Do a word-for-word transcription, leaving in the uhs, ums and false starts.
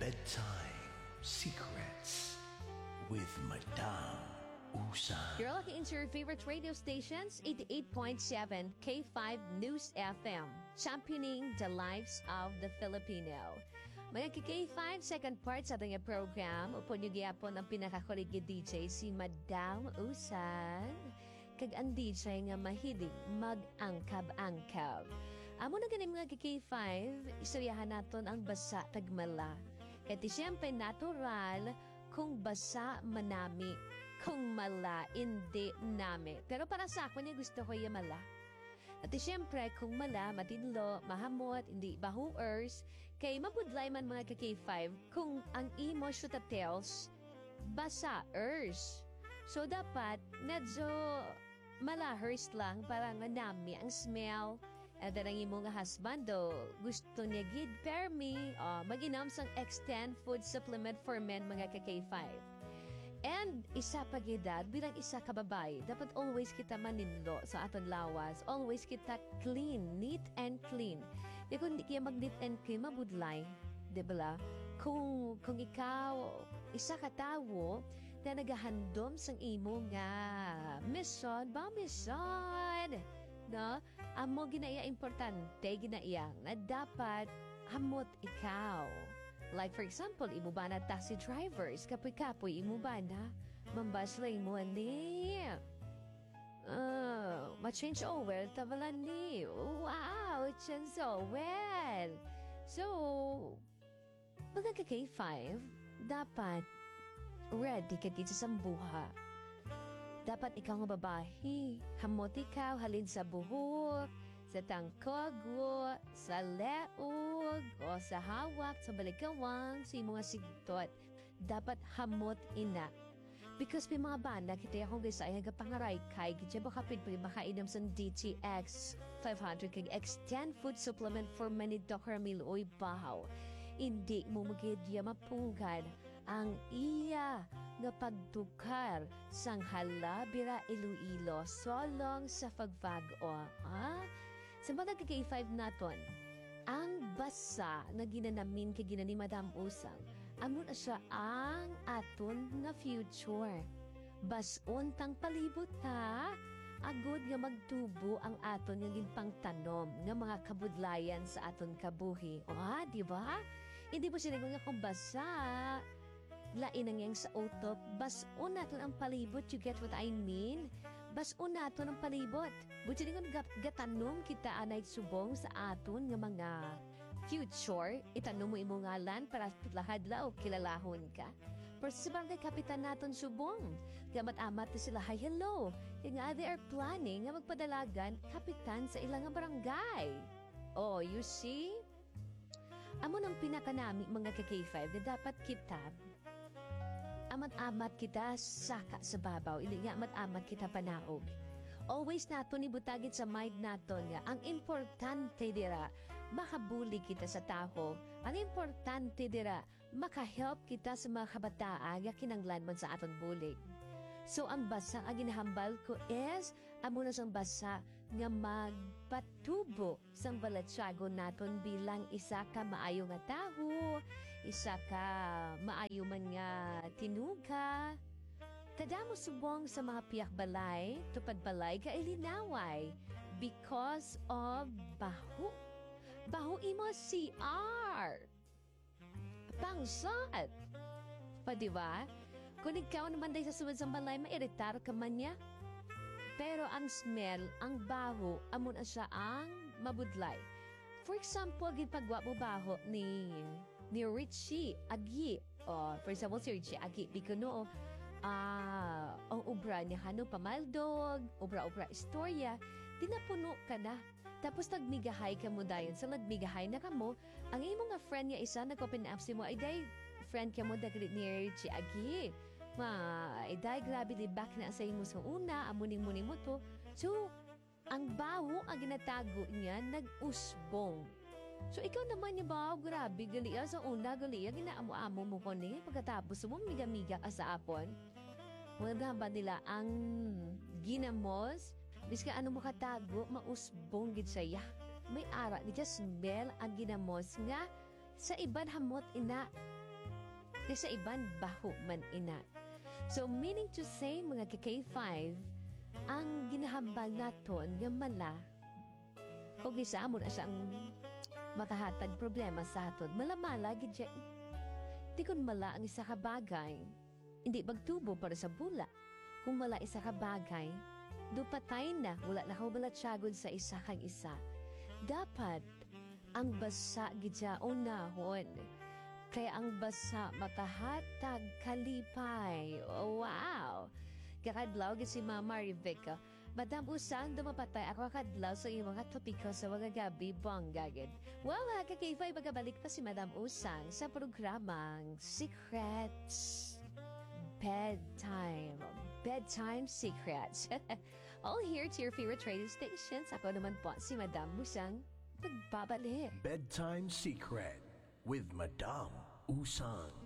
Bedtime Secrets with Madame Usan. You're looking into your favorite radio stations, eighty-eight point seven K five News F M, championing the lives of the Filipino. Mga K five second part sa ating program, upo nyo gyapon ang pinakakuligid D J si Madame Usan. Kag ang D J nga mahilig mag-angkab-angkab. Amo na ganing mga K five, istoryahan naton ang basa tagmala. Kaya ti siyempre natural kung basa manami, kung mala hindi nami. Pero para sa ako niya gusto ko yung mala. At siyempre, kung mala, matinlo, mahamot, hindi bahuers, kay mabudlay man mga ka-K five kung ang imo shoot tells, basa-ers. So, dapat, medyo malahers lang para nga nami ang smell. At ang imo nga husband do, gusto niya gid permi, uh, mag-inom sang extend food supplement for men mga ka-K five. And isa pa gidad, bilang isa ka babae, dapat always kita maninlo sa aton lawas. Always kita clean, neat and clean. Di kung di kaya mag-neat and clean, mabudlay. Di ba? Kung, kung ikaw, isa ka tawo, na nagahandom sang imo nga mission, ba mission? No? Amo ginaya importante, ginaya na dapat hamot ikaw. Like for example, imo ba na taxi drivers, kapoy-kapoy, imo ba na mambaslay mo ni uh, ma-change oil, tabalan ni wow, change oil. So, mga ka-K five, dapat ready ka gid sa sambuha. Dapat ikaw nga babae, hamot ikaw, halin sa buhok, sa tangkog, sa leog, o sa hawak, sa balikawang, sa mga sigtot. Dapat hamot ina. Because may mga banda, kita akong gisa ay pangaray kay, kita baka pinpag makainam sa D T X five hundred kag extend food supplement for many dokar miloy bahaw. Hindi mo magidya mapunggan ang iya nga pagtukar sang halabira Iloilo solong sa Fagfag-o. Ha? Sa mga K five naton, ang basa na ginanamin kay ginani Madam Usang, amo na siya ang aton na future. Bason tang palibot ha, agod nga magtubo ang aton nga ginpangtanom nga mga kabudlayan sa aton kabuhi. O ha, di ba? Hindi mo sinagot nga kung basa, lain ang yang sa utop, bason naton ang palibot, you get what I mean? Bason naton ang palibot. Buti nga gatanom kita anay subong sa aton nga mga future, itanong mo imo ngalan para lahadla o kilalahon ka. Pero sa barangay kapitan naton subong, gamat-amat na sila, hi, hello. Kaya nga they are planning nga magpadalagan kapitan sa ilang barangay. Oh, you see? Amo nang pinakanami mga ka-K five na dapat kita amat-amat kita saka sa babaw, ili nga amat-amat kita panaog. Always nato ni butagit sa mind naton nga, ang importante dira, makabuli kita sa tao. Ang importante dira, makahelp kita sa mga kabataan nga kinanglan man sa aton bulig. So, ang basa ang ginahambal ko is, amo na sang basa nga magpatubo sang balatsyago naton bilang isa ka maayo nga taho, isa ka maayo man nga tinuga. Tada mo subong sa mga piyak balay, tupad balay ka ilinaway because of baho. Baho imo C R. Pangsat. Pa diba? Kung ikaw naman dahil sa suwad sa balay, mairitar ka man niya. Pero ang smell, ang baho, amon na siya ang mabudlay. For example, gipagwa mo baho ni ni Richie Agi. Oh, for example, si Richie Agi, di ko no, ah, ang ubra niya, ano, pamaldog, ubra-ubra istorya, di napuno ka na. Tapos nagmigahay ka mo dayon. Sa nagmigahay na ka mo, ang imo nga friend niya isa, nag-open up si mo, ay day, friend ka mo, dagrit ni Richie Agi. Ma, ay day, grabe li back na sa imo sa una, amuning-muning mo to. So, ang baho ang ginatago niya, nag-usbong. So, ikaw naman niya ba, grabe, galia sa una, galia, ginaamu-amo mo ko ni, pagkatapos mo, miga-miga ka sa apon. Wala ba nila ang ginamos, biska ano mo katago, mausbong gid saya. May ara, gid smell ang ginamos nga, sa iban hamot ina, Di sa iban, baho man ina. So, meaning to say, mga ka-K five, ang ginahambal naton nga mala, o gisa mo na siyang makahatag problema sa aton. Malamala, gidya. Di kun mala ang isa ka bagay, hindi magtubo para sa bula. Kung mala isa ka bagay, dupatay na, wala na ka balatsyagod sa isa kang isa. Dapat, ang basa gidya unahon. Kaya ang basa makahatag kalipay. Oh, wow! Kakadlaw si Mama Rebecca. Madam Usang, dumapatay ako kakadlaw sa iyong mga topiko sa mga gabi bonggagid. Well, ha, kakifay magabalik pa si Madam Usang sa programang Secrets Bedtime. Bedtime Secrets. All here to your favorite radio stations. Ako naman po si Madam Usang. Nagbabalik. Bedtime Secret with Madame Usang.